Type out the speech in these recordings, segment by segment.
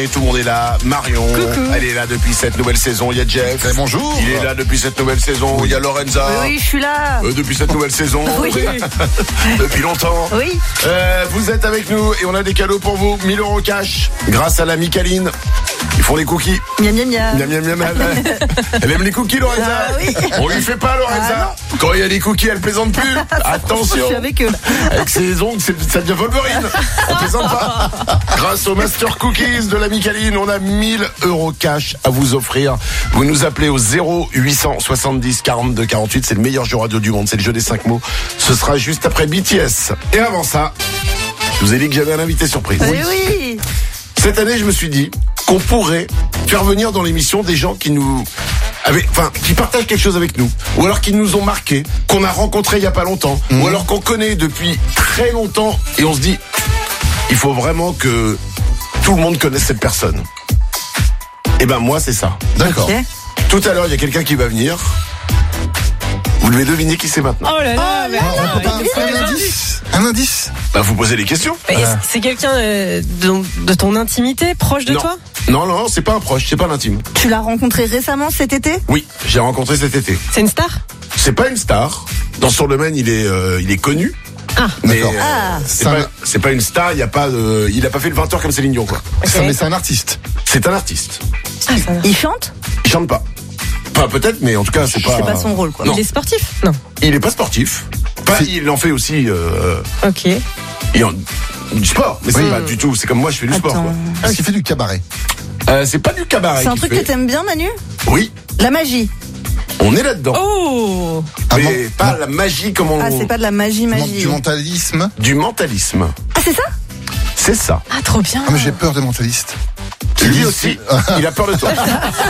Et tout le monde est là. Marion, coucou. Elle est là depuis cette nouvelle saison. Il y a Jeff. Bonjour. Il est là depuis cette nouvelle saison. Il y a Lorenza. Oui, je suis là. Depuis cette nouvelle saison. Oui. Depuis longtemps. Oui. Vous êtes avec nous et on a des cadeaux pour vous. 1000 € cash grâce à l'ami Kaline. Ils font les cookies. Miam, miam, miam. Miam, miam, miam. Elle aime les cookies, Lorenza. Ah, oui. On lui fait pas, Lorenza. Quand il y a des cookies, elle plaisante plus. Attention. Je suis avec eux. Avec ses ongles, ça devient Wolverine. On plaisante pas. Grâce au Master Cookies de l'ami Kaline, on a 1000 € cash à vous offrir. Vous nous appelez au 0870 42 48. C'est le meilleur jeu radio du monde. C'est le jeu des 5 mots. Ce sera juste après BTS. Et avant ça, je vous ai dit que j'avais un invité surprise. Oui. Cette année, je me suis dit qu'on pourrait faire venir dans l'émission des gens qui qui partagent quelque chose avec nous, ou alors qui nous ont marqué, qu'on a rencontré il y a pas longtemps, ou alors qu'on connaît depuis très longtemps, et on se dit, il faut vraiment que tout le monde connaisse cette personne. Et ben moi, c'est ça. D'accord. Ok. Tout à l'heure, il y a quelqu'un qui va venir. Vous devez deviner qui c'est maintenant. Oh là là, On peut pas un indice. Un indice. Bah, vous posez les questions. C'est quelqu'un de ton intimité, proche de Non. toi? Non, c'est pas un proche, c'est pas l'intime. Tu l'as rencontré récemment cet été? Oui, j'ai rencontré cet été. C'est une star? C'est pas une star. Dans son domaine, il est connu. Ah. Mais D'accord. c'est pas une star. Il a pas fait le 20h comme Céline Dion, quoi. Mais c'est un artiste. C'est un artiste. Ah, ça va. Il chante? Il chante pas. Enfin, peut-être, mais en tout cas, c'est pas. C'est pas son rôle, quoi. Non. Il est sportif? Non. Il est pas sportif. Il en fait aussi. Ok. Du sport, mais c'est Oui. pas du tout. C'est comme moi, je fais du sport. Attends. Quoi. Est-ce qu'il fait du cabaret? C'est pas du cabaret. C'est un qu'il truc fait. que t'aimes bien, Manu? Oui, La magie. on est là-dedans. Oh! Mais pas la magie comme on. Ah, c'est pas de la magie. Du mentalisme. Du mentalisme. Ah, c'est ça? C'est ça. Ah, trop bien! Ah, mais j'ai peur des mentalistes. Lui aussi, il a peur de toi.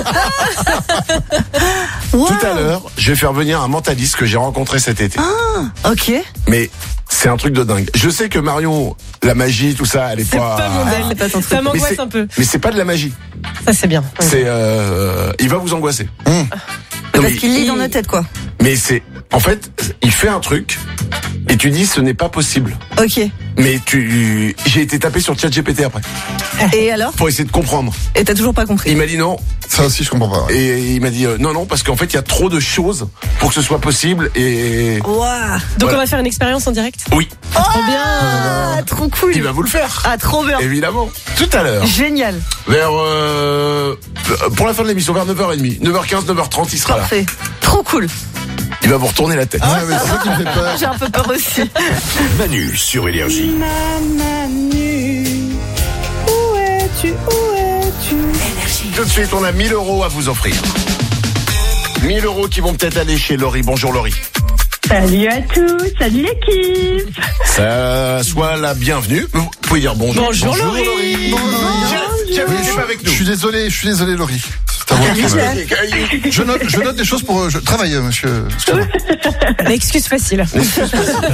Wow. Tout à l'heure, je vais faire venir un mentaliste que j'ai rencontré cet été. Ok. Mais c'est un truc de dingue. Je sais que Marion, la magie, tout ça, elle est C'est pas mon c'est deal. pas ton truc. Ça Mais m'angoisse c'est- un peu. Mais c'est pas de la magie. Ça, c'est bien. C'est, il va vous angoisser. Non, Parce mais, qu'il lit dans nos têtes, quoi. mais c'est, en fait, il fait un truc et tu dis ce n'est pas possible. Ok. Mais j'ai été tapé sur ChatGPT après Et alors? pour essayer de comprendre. Et t'as toujours pas compris? Il m'a dit non Ça aussi, je comprends pas. Ouais. et il m'a dit non parce qu'en fait il y a trop de choses pour que ce soit possible et Waouh. Donc, Voilà. on va faire une expérience en direct? oui, Trop bien! Ah, trop cool. il va vous le faire. Ah, trop bien. Évidemment. Tout à l'heure. Génial. Vers pour la fin de l'émission, vers 9h30, 9h15, 9h30, il sera là. Parfait. Trop cool. Il va vous retourner la tête. Ah, mais c'est ça qui me fait peur. J'ai un peu peur aussi. Manu sur Énergie. Tout de suite, on a 1000 € à vous offrir. 1000 € qui vont peut-être aller chez Laurie. Bonjour Laurie. Salut à tous, salut l'équipe. Ça soit la bienvenue. Vous pouvez dire bonjour. Bonjour, Laurie. Jeff, tu es avec Je nous. suis désolé, Laurie. C'est à vous qui me- Je note des choses pour. Je travaille, monsieur. Excusez-moi. L'excuse facile. Ah,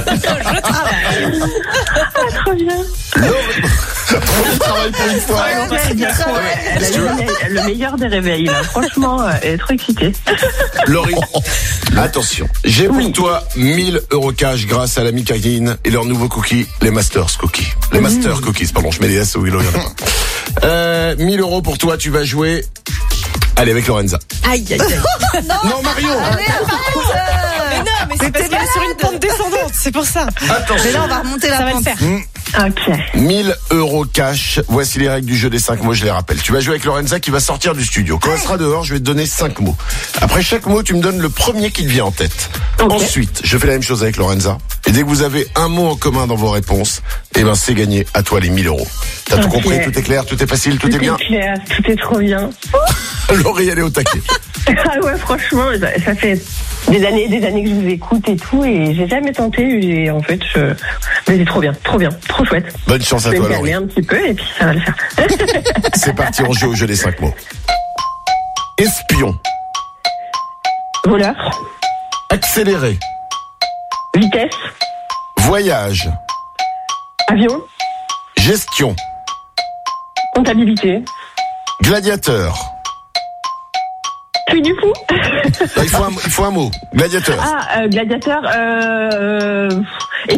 trop bien. Je travaille pour une fois. Elle a eu le meilleur des réveils, là. Franchement, elle est trop excitée. Laurie, attention. J'ai pour toi 1000 € cash grâce à l'ami Kaline et leur nouveau cookie, les Masters Cookies. Les Master Cookies, pardon, je mets les S où il y en a pas. 1000 € pour toi, tu vas jouer. Allez, avec Lorenza. Aïe, aïe, aïe. Non, Marion. Mais non, mais c'est parce qu'elle est sur une pente descendante, c'est pour ça. Mais Attention. là, on va remonter la Ça va le pente. faire. Ok. 1000 € cash. Voici les règles du jeu des 5 mots, je les rappelle. Tu vas jouer avec Lorenza qui va sortir du studio. Quand elle sera dehors, je vais te donner 5 mots. Après chaque mot, tu me donnes le premier qui te vient en tête. Ok. Ensuite, je fais la même chose avec Lorenza. Et dès que vous avez un mot en commun dans vos réponses, eh ben, c'est gagné. À toi les 1000 €. T'as tout Ok. compris? Tout est clair? Tout est facile? Tout est bien? clair, tout est trop bien. Laurie, elle est au taquet. Ah ouais, franchement, ça fait des années que je vous écoute et tout, et j'ai jamais tenté, et en fait, mais c'est trop bien, trop chouette. Bonne chance à Je vais toi, me calmer Laurie. un petit peu, et puis ça va le faire. C'est parti, on joue au jeu des 5 mots. Espion. Voleur, Accéléré. vitesse, Voyage. avion, Gestion. comptabilité, Gladiateur. puis du fou. Il faut un mot. Gladiateur. Ah, gladiateur,